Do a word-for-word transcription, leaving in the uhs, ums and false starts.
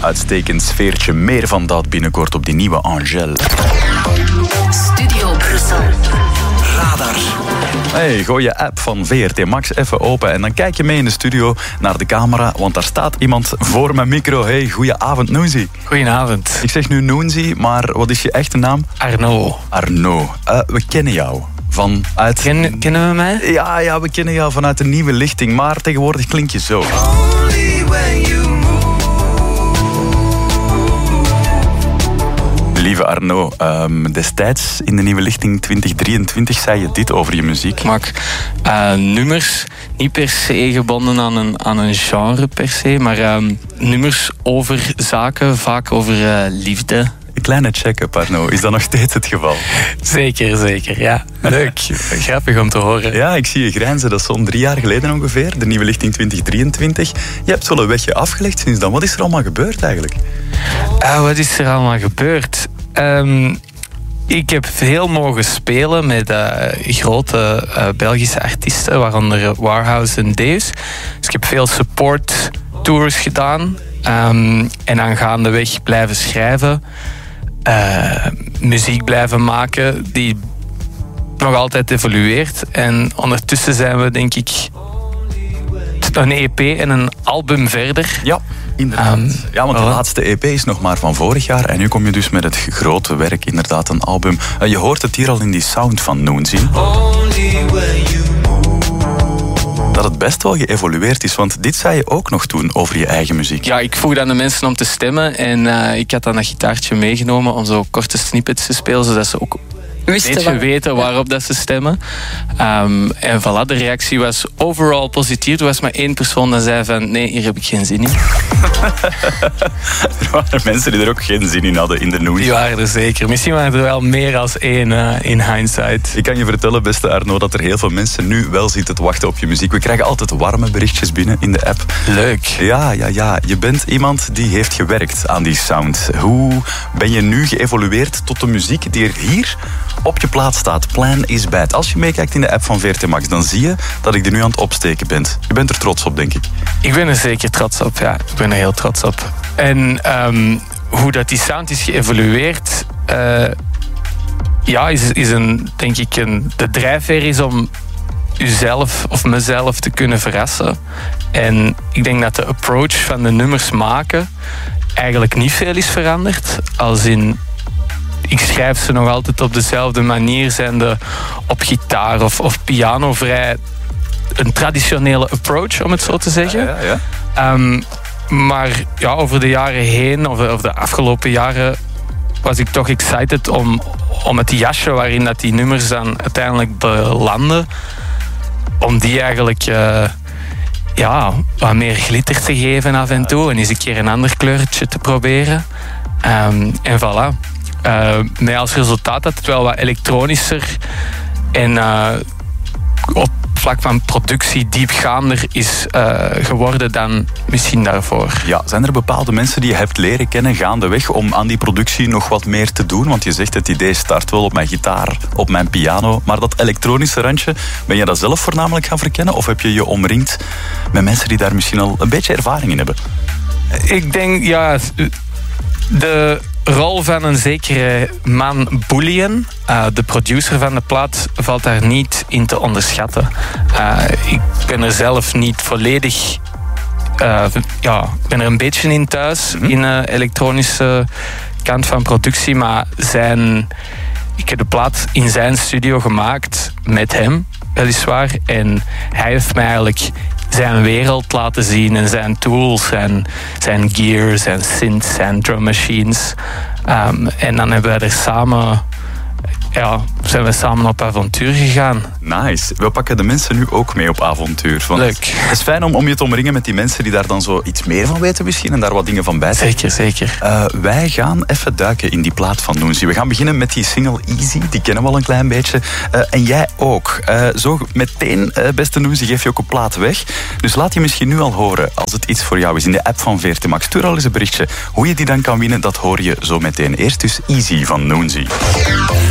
uitstekend sfeertje. Meer van dat binnenkort op die nieuwe Angèle. Studio Brussel. Radar. Hey, gooi je app van V R T Max even open en dan kijk je mee in de studio naar de camera, want daar staat iemand voor mijn micro. Hey, goedenavond Noenzi. Goedenavond. Ik zeg nu Noenzi, maar wat is je echte naam? Arno. Arno. Uh, we kennen jou. Vanuit... Ken, kennen we mij? Ja, ja, we kennen jou vanuit de Nieuwe Lichting, maar tegenwoordig klink je zo. Lieve Arno, um, destijds in de Nieuwe Lichting twintig drieëntwintig zei je dit over je muziek. Ik maak uh, nummers, niet per se gebonden aan een, aan een genre per se, maar um, nummers over zaken, vaak over uh, liefde. Een kleine check-up, Arno. Is dat nog steeds het geval? Zeker, zeker, ja. Leuk. Grappig om te horen. Ja, ik zie je grijnzen. Dat is zo'n drie jaar geleden ongeveer. De Nieuwe Lichting twintig drieëntwintig. Je hebt wel een wegje afgelegd sinds dan. Wat is er allemaal gebeurd eigenlijk? Uh, wat is er allemaal gebeurd? Um, ik heb veel mogen spelen met uh, grote uh, Belgische artiesten, waaronder Warhouse en Deus. Dus ik heb veel support tours gedaan. Um, en dan gaandeweg blijven schrijven. Uh, muziek blijven maken die nog altijd evolueert. En ondertussen zijn we, denk ik, een E P en een album verder. Ja, inderdaad. Um, ja, want de uh, laatste E P is nog maar van vorig jaar. En nu kom je dus met het grote werk, inderdaad, een album. Uh, je hoort het hier al in die sound van Noenzi. Dat het best wel geëvolueerd is, want dit zei je ook nog toen over je eigen muziek. Ja, ik vroeg aan de mensen om te stemmen en uh, ik had dan dat gitaartje meegenomen om zo korte snippets te spelen, zodat ze ook een beetje weten waarop dat ze stemmen. Um, en voilà, de reactie was overal positief. Er was maar één persoon die zei van nee, hier heb ik geen zin in. Er waren mensen die er ook geen zin in hadden in de Noenzi. Die waren er zeker. Misschien waren er wel meer als één uh, in hindsight. Ik kan je vertellen, beste Arno, dat er heel veel mensen nu wel zitten te wachten op je muziek. We krijgen altijd warme berichtjes binnen in de app. Leuk. Ja, ja, ja. Je bent iemand die heeft gewerkt aan die sound. Hoe ben je nu geëvolueerd tot de muziek die er hier op je plaat staat? Plan is bad. Als je meekijkt in de app van V R T Max, dan zie je dat ik die nu aan het opsteken ben. Je bent er trots op, denk ik. Ik ben er zeker trots op, ja. Ik ben er heel trots op. En um, hoe dat die sound is geëvolueerd, uh, ja, is, is een, denk ik, een, de drijfveer is om uzelf of mezelf te kunnen verrassen. En ik denk dat de approach van de nummers maken eigenlijk niet veel is veranderd. Als in, ik schrijf ze nog altijd op dezelfde manier, zijnde op gitaar of, of piano vrij een traditionele approach, om het zo te zeggen. Ja, ja, ja. Um, maar ja, over de jaren heen, of, of de afgelopen jaren, was ik toch excited om, om het jasje waarin dat die nummers dan uiteindelijk belanden, om die eigenlijk uh, ja, wat meer glitter te geven af en toe en eens een keer een ander kleurtje te proberen. Um, en voilà. Uh, met als resultaat dat het wel wat elektronischer en uh, op vlak van productie diepgaander is uh, geworden dan misschien daarvoor. Ja, zijn er bepaalde mensen die je hebt leren kennen gaandeweg om aan die productie nog wat meer te doen? Want je zegt het idee start wel op mijn gitaar, op mijn piano, maar dat elektronische randje, ben je dat zelf voornamelijk gaan verkennen? Of heb je je omringd met mensen die daar misschien al een beetje ervaring in hebben? Ik denk, ja, de rol van een zekere man Bullion, uh, de producer van de plaat, valt daar niet in te onderschatten. Uh, ik ben er zelf niet volledig... Uh, ja, ik ben er een beetje in thuis, mm-hmm. in de elektronische kant van productie, maar zijn... Ik heb de plaat in zijn studio gemaakt, met hem, weliswaar. En hij heeft mij eigenlijk zijn wereld laten zien en zijn tools, zijn, zijn gear, zijn synths, zijn drum machines. Um, en dan hebben we er samen... Ja, zijn we samen op avontuur gegaan. Nice. We pakken de mensen nu ook mee op avontuur. Want leuk. Het is fijn om, om je te omringen met die mensen die daar dan zo iets meer van weten misschien en daar wat dingen van bij zijn. Zeker, zeker. Uh, wij gaan even duiken in die plaat van Noenzi. We gaan beginnen met die single Easy. Die kennen we al een klein beetje. Uh, en jij ook. Uh, zo meteen, uh, beste Noenzi, geef je ook een plaat weg. Dus laat je misschien nu al horen als het iets voor jou is in de app van V R T Max. Stuur al eens een berichtje. Hoe je die dan kan winnen, dat hoor je zo meteen. Eerst dus Easy van Noenzi.